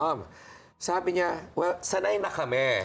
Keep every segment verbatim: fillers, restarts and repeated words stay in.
Um, sabi niya, well, sanay na kami.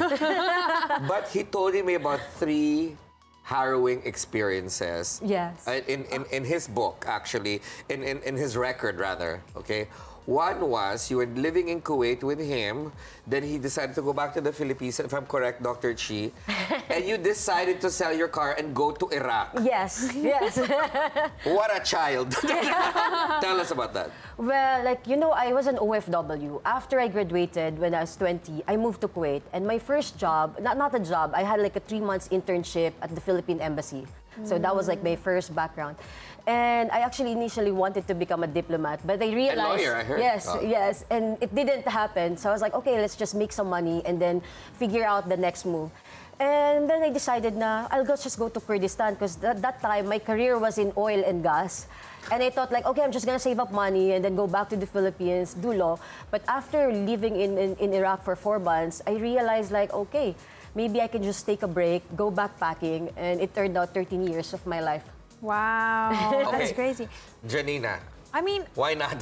But he told me about three harrowing experiences. Yes. Uh, In, in, in his book, actually. In, in, in his record, rather. Okay? One was, you were living in Kuwait with him, then he decided to go back to the Philippines, if I'm correct, Doctor Chi, and you decided to sell your car and go to Iraq. Yes, yes. What a child. Tell us about that. Well, like, you know, I was an O F W. After I graduated when I was twenty, I moved to Kuwait. And my first job, not, not a job, I had like a three months internship at the Philippine Embassy. So that was like my first background. And I actually initially wanted to become a diplomat, but I realized... lawyer, I heard. Yes, Oh. yes. And it didn't happen. So I was like, okay, let's just make some money and then figure out the next move. And then I decided na I'll go, just go to Kurdistan because that, that time my career was in oil and gas. And I thought like, okay, I'm just gonna save up money and then go back to the Philippines, do law. But after living in, in, in Iraq for four months, I realized like, okay, maybe I can just take a break, go backpacking, and it turned out thirteen years of my life. Wow, that's Okay. crazy. Janina, I mean, why not?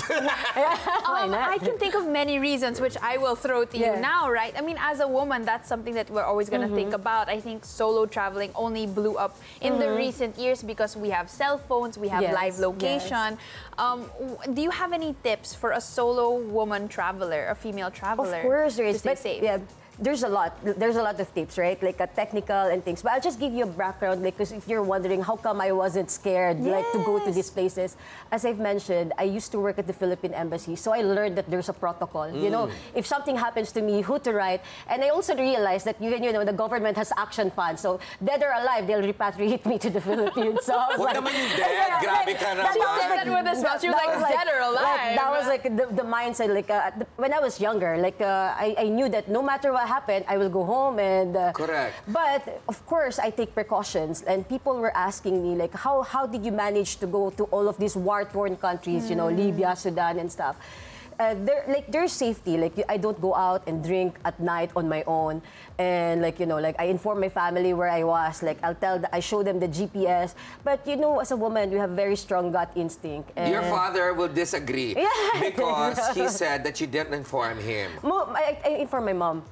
Why um, not? I can think of many reasons, which I will throw to Yeah. you now, right? I mean, as a woman, that's something that we're always going to think about. I think solo traveling only blew up in the recent years because we have cell phones, we have Yes, live location. Um, w- do you have any tips for a solo woman traveler, a female traveler? Of course there to is, stay but safe? yeah, there's a lot. There's a lot of tips, right? Like a technical and things. But I'll just give you a background, like, because if you're wondering how come I wasn't scared, like to go to Yes. these places. As I've mentioned, I used to work at the Philippine Embassy, so I learned that there's a protocol. You know, if something happens to me, who to write. And I also realized that even you know the government has action funds, so dead or alive, they'll repatriate me to the Philippines. So I was Huwag like, naman yung dead. Grabe ka that naman. was said that with a smile. She was that like, was dead or alive. Like, that was like the, the mindset. Like uh, at the- when I was younger, like uh, I, I knew that no matter what happened, I will go home and. Uh, Correct. But of course, I take precautions, and people were asking me like, how how did you manage to go to all of these war-torn countries? You know, Libya, Sudan, and stuff. Uh, there, like, there's safety. Like, I don't go out and drink at night on my own, and like, you know, like I inform my family where I was. Like, I'll tell, the, I show them the G P S. But you know, as a woman, you have very strong gut instinct. And Your father will disagree Yeah. because he said that you didn't inform him. Mo, I, I inform my mom.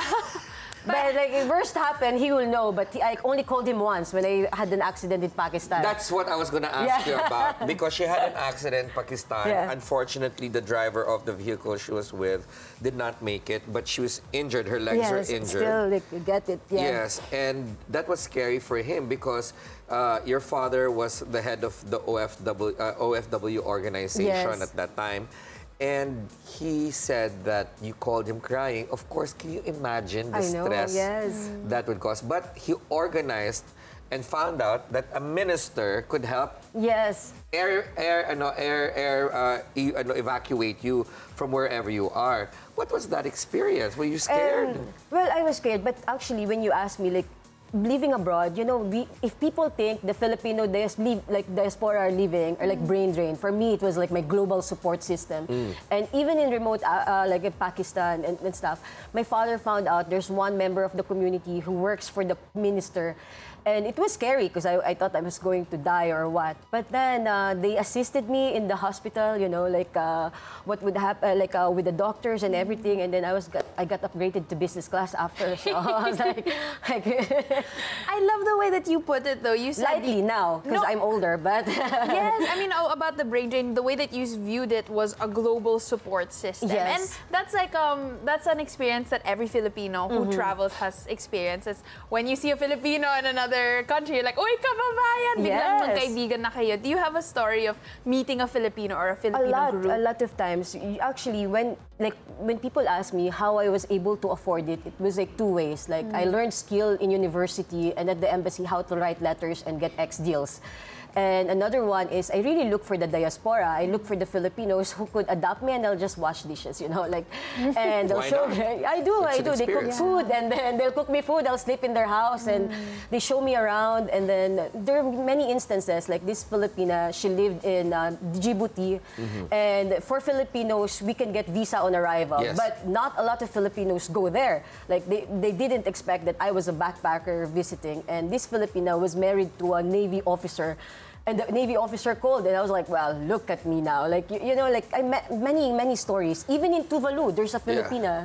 But like, if worst happened, he will know. But he, I only called him once when I had an accident in Pakistan. That's what I was going to ask Yeah. you about because she had an accident in Pakistan. Yeah. Unfortunately, the driver of the vehicle she was with did not make it, but she was injured. Her legs yes, were injured. still like you get it. Yeah. Yes, and that was scary for him because uh, your father was the head of the O F W, uh, O F W organization Yes. at that time. And he said that you called him crying. Of course, can you imagine the I know, stress yes. that would cause? But he organized and found out that a minister could help Yes. air, air, ano, air, air, uh, e- ano, evacuate you from wherever you are. What was that experience? Were you scared? Um, well, I was scared, but actually, when you ask me, like, living abroad, you know, we, if people think the Filipino dias, live, like diaspora are living or like brain drain, for me it was like my global support system. And even in remote, uh, uh, like in Pakistan and, and stuff, my father found out there's one member of the community who works for the minister. And it was scary because I, I thought I was going to die or what. But then uh, they assisted me in the hospital, you know, like uh, what would happen, like uh, with the doctors and everything. And then I was got, I got upgraded to business class after. So I was like, like I love the way that you put it, though. You said lightly now because No. I'm older, but Yes, I mean, oh, about the brain drain, the way that you viewed it was a global support system. Yes. And that's like, um, that's an experience that every Filipino who travels has experienced. It's when you see a Filipino in another country, you're like, oy, kababayan! Biglang Yes. magkaibigan na kayo. Do you have a story of meeting a Filipino or a a Filipino lot, group? a lot of times. You- Actually, when like when people ask me how I was able to afford it, it was like two ways. Like I learned skill in university and at the embassy how to write letters and get X deals. And another one is I really look for the diaspora. I look for the Filipinos who could adopt me and I'll just wash dishes, you know, like, and they'll Why show not? me. I do, It's I an do. They cook experience. food and then they'll cook me food. I'll sleep in their house and they show me around. And then there are many instances like this Filipina. She lived in uh, Djibouti, and for Filipinos we can get visa on arrival, Yes. but not a lot of Filipinos go there. Like they, they didn't expect that I was a backpacker visiting, and this Filipina was married to a Navy officer. And the Navy officer called, and I was like, well, look at me now. Like, you, you know, like, I met many, many stories. Even in Tuvalu, there's a Filipina